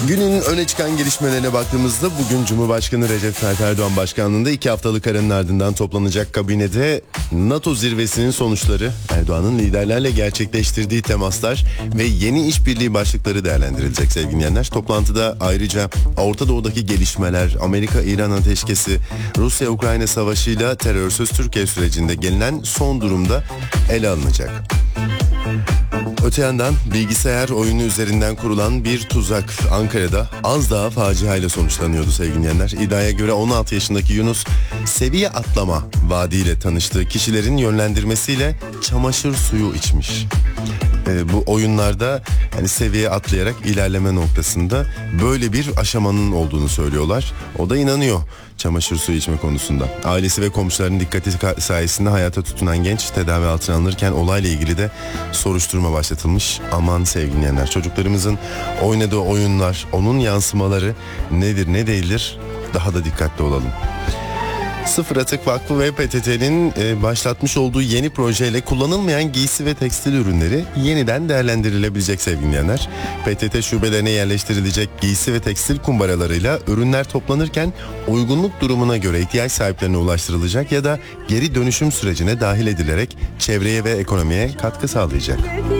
Günün öne çıkan gelişmelerine baktığımızda bugün Cumhurbaşkanı Recep Tayyip Erdoğan başkanlığında 2 haftalık aranın ardından toplanacak kabinede NATO zirvesinin sonuçları, Erdoğan'ın liderlerle gerçekleştirdiği temaslar ve yeni işbirliği başlıkları değerlendirilecek sevgili dinleyenler. Toplantıda ayrıca Orta Doğu'daki gelişmeler, Amerika-İran ateşkesi, Rusya-Ukrayna savaşıyla terörsüz Türkiye sürecinde gelinen son durumda ele alınacak. Öte yandan bilgisayar oyunu üzerinden kurulan bir tuzak Ankara'da az daha faciayla sonuçlanıyordu sevgili dinleyenler. İddiaya göre 16 yaşındaki Yunus seviye atlama vaadiyle tanıştığı kişilerin yönlendirmesiyle çamaşır suyu içmiş. Bu oyunlarda yani seviye atlayarak ilerleme noktasında böyle bir aşamanın olduğunu söylüyorlar. O da inanıyor çamaşır suyu içme konusunda. Ailesi ve komşularının dikkati sayesinde hayata tutunan genç tedavi altına alınırken olayla ilgili de soruşturma başlatılmış. Aman sevgili dinleyenler, çocuklarımızın oynadığı oyunlar, onun yansımaları nedir ne değildir, daha da dikkatli olalım. Sıfır Atık Vakfı ve PTT'nin başlatmış olduğu yeni projeyle kullanılmayan giysi ve tekstil ürünleri yeniden değerlendirilebilecek sevgili dinleyenler. PTT şubelerine yerleştirilecek giysi ve tekstil kumbaralarıyla ürünler toplanırken uygunluk durumuna göre ihtiyaç sahiplerine ulaştırılacak ya da geri dönüşüm sürecine dahil edilerek çevreye ve ekonomiye katkı sağlayacak.